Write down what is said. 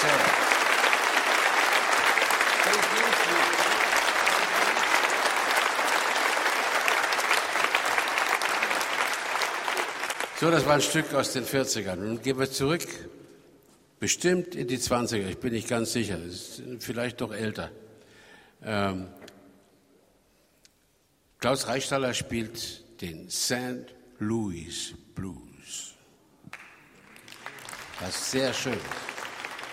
So, das war ein Stück aus den 40ern. Nun gehen wir zurück, bestimmt in die 20er, ich bin nicht ganz sicher, es ist vielleicht doch älter. Klaus Reichstaller spielt den St. Louis Blues. Was sehr schön ist.